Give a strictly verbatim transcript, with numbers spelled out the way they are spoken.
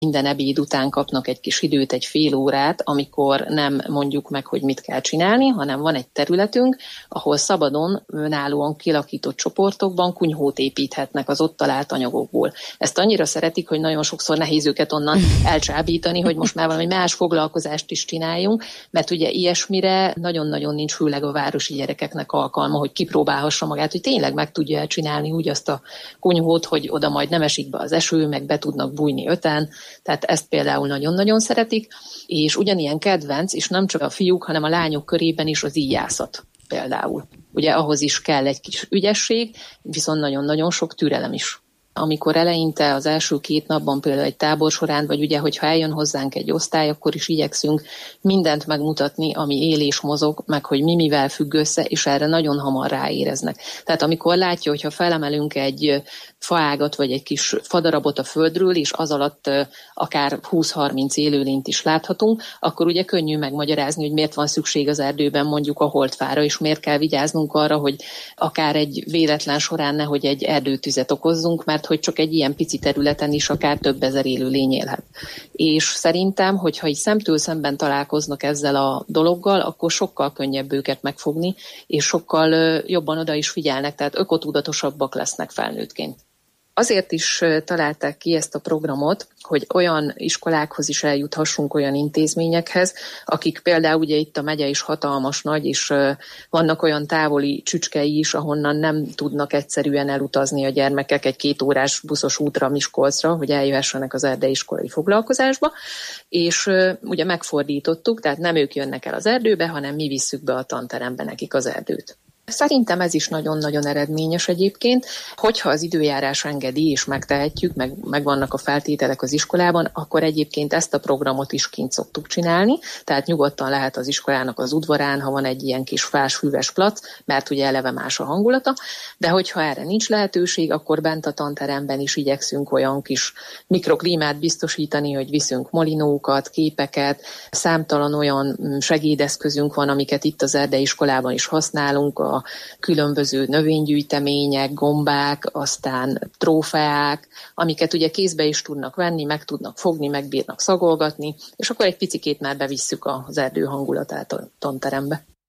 Minden ebéd után kapnak egy kis időt, egy fél órát, amikor nem mondjuk meg, hogy mit kell csinálni, hanem van egy területünk, ahol szabadon, önállóan kilakított csoportokban kunyhót építhetnek az ott talált anyagokból. Ezt annyira szeretik, hogy nagyon sokszor nehéz őket onnan elcsábítani, hogy most már valami más foglalkozást is csináljunk, mert ugye ilyesmire nagyon-nagyon nincs, főleg a városi gyerekeknek alkalma, hogy kipróbálhassa magát, hogy tényleg meg tudja elcsinálni úgy azt a kunyhót, hogy oda majd nem esik be az eső, meg be tudnak bújni öten. Tehát ezt például nagyon-nagyon szeretik, és ugyanilyen kedvenc, és nem csak a fiúk, hanem a lányok körében is az íjászat például. Ugye ahhoz is kell egy kis ügyesség, viszont nagyon-nagyon sok türelem is. Amikor eleinte az első két napban például egy tábor során, vagy ugye, hogyha eljön hozzánk egy osztály, akkor is igyekszünk mindent megmutatni, ami él és mozog, meg hogy mi mivel függ össze, és erre nagyon hamar ráéreznek. Tehát amikor látja, hogyha felemelünk egy faágat, vagy egy kis fadarabot a földről, és az alatt akár húsz-harminc élőlényt is láthatunk, akkor ugye könnyű megmagyarázni, hogy miért van szükség az erdőben mondjuk a holdfára, és miért kell vigyáznunk arra, hogy akár egy véletlen során nehogy egy erdőtüzet okozzunk, mert hogy csak egy ilyen pici területen is akár több ezer élőlény élhet. És szerintem, hogyha így szemtől szemben találkoznak ezzel a dologgal, akkor sokkal könnyebb őket megfogni, és sokkal jobban oda is figyelnek, tehát ökotudatosabbak lesznek felnőttként. Azért is találták ki ezt a programot, hogy olyan iskolákhoz is eljuthassunk, olyan intézményekhez, akik például ugye itt a megye is hatalmas nagy, és vannak olyan távoli csücskei is, ahonnan nem tudnak egyszerűen elutazni a gyermekek egy két órás buszos útra Miskolcra, hogy eljöhessenek az erdei iskolai foglalkozásba, és ugye megfordítottuk, tehát nem ők jönnek el az erdőbe, hanem mi visszük be a tanterembe nekik az erdőt. Szerintem ez is nagyon-nagyon eredményes egyébként, hogyha az időjárás engedi és megtehetjük, meg, meg vannak a feltételek az iskolában, akkor egyébként ezt a programot is kint szoktuk csinálni, tehát nyugodtan lehet az iskolának az udvarán, ha van egy ilyen kis fás, füves plac, mert ugye eleve más a hangulata, de hogyha erre nincs lehetőség, akkor bent a tanteremben is igyekszünk olyan kis mikroklímát biztosítani, hogy viszünk molinókat, képeket, számtalan olyan segédeszközünk van, amiket itt az erdei iskolában is használunk, a különböző növénygyűjtemények, gombák, aztán trófeák, amiket ugye kézbe is tudnak venni, meg tudnak fogni, megbírnak szagolgatni, és akkor egy picikét már bevisszük az erdő hangulatát a tanterembe.